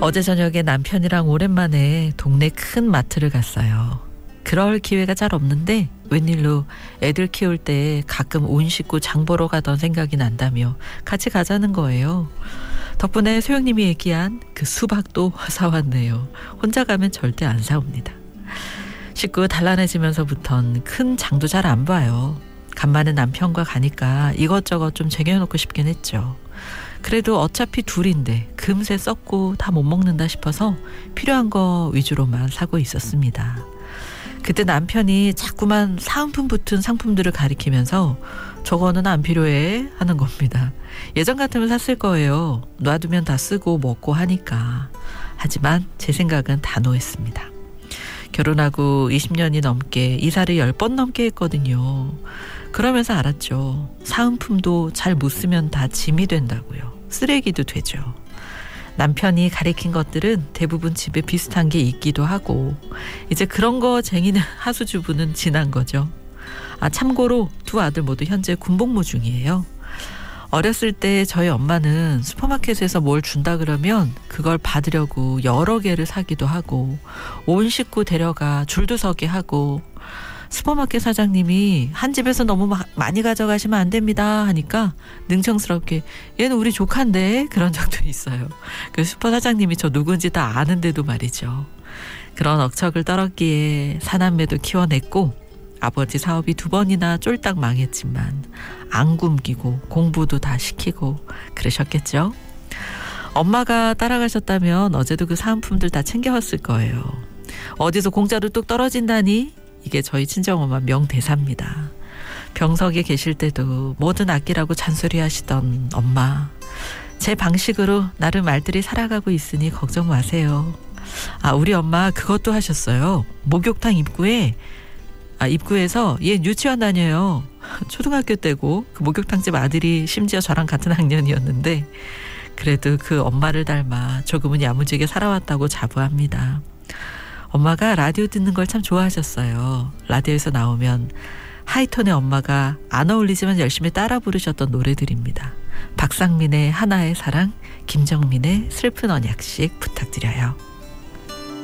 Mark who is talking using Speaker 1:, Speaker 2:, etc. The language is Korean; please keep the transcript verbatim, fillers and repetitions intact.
Speaker 1: 어제 저녁에 남편이랑 오랜만에 동네 큰 마트를 갔어요. 그럴 기회가 잘 없는데 웬일로 애들 키울 때 가끔 온 씻고 장 보러 가던 생각이 난다며 같이 가자는 거예요. 덕분에 소영님이 얘기한 그 수박도 사왔네요. 혼자 가면 절대 안 사옵니다. 식구 단란해지면서부턴 큰 장도 잘 안 봐요. 간만에 남편과 가니까 이것저것 좀 쟁여놓고 싶긴 했죠. 그래도 어차피 둘인데 금세 썩고 다 못 먹는다 싶어서 필요한 거 위주로만 사고 있었습니다. 그때 남편이 자꾸만 사은품 붙은 상품들을 가리키면서 저거는 안 필요해 하는 겁니다. 예전 같으면 샀을 거예요. 놔두면 다 쓰고 먹고 하니까. 하지만 제 생각은 단호했습니다. 결혼하고 이십 년이 넘게 이사를 열 번 넘게 했거든요. 그러면서 알았죠. 사은품도 잘 못 쓰면 다 짐이 된다고요. 쓰레기도 되죠. 남편이 가리킨 것들은 대부분 집에 비슷한 게 있기도 하고 이제 그런 거 쟁이는 하수주부는 지난 거죠. 아, 참고로 두 아들 모두 현재 군복무 중이에요. 어렸을 때 저희 엄마는 슈퍼마켓에서 뭘 준다 그러면 그걸 받으려고 여러 개를 사기도 하고 온 식구 데려가 줄도 서게 하고 슈퍼마켓 사장님이 한 집에서 너무 마, 많이 가져가시면 안 됩니다 하니까 능청스럽게 얘는 우리 조카인데 그런 적도 있어요. 그 슈퍼 사장님이 저 누군지 다 아는데도 말이죠. 그런 억척을 떨었기에 사남매도 키워냈고 아버지 사업이 두 번이나 쫄딱 망했지만 안 굶기고 공부도 다 시키고 그러셨겠죠. 엄마가 따라가셨다면 어제도 그 사은품들 다 챙겨왔을 거예요. 어디서 공짜로 뚝 떨어진다니? 이게 저희 친정엄마 명대사입니다. 병석에 계실 때도 뭐든 아끼라고 잔소리하시던 엄마. 제 방식으로 나름 알뜰히 살아가고 있으니 걱정 마세요. 아, 우리 엄마 그것도 하셨어요. 목욕탕 입구에 아, 입구에서 얘 유치원 다녀요. 초등학교 때고 그 목욕탕집 아들이 심지어 저랑 같은 학년이었는데 그래도 그 엄마를 닮아 조금은 야무지게 살아왔다고 자부합니다. 엄마가 라디오 듣는 걸 참 좋아하셨어요. 라디오에서 나오면 하이톤의 엄마가 안 어울리지만 열심히 따라 부르셨던 노래들입니다. 박상민의 하나의 사랑, 김정민의 슬픈 언약식 부탁드려요.